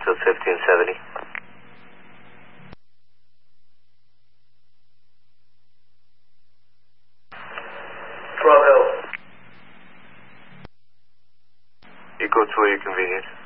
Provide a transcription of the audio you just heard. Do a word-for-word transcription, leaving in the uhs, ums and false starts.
Longfield fifteen seventy. twelve Hill. Echo to your convenience.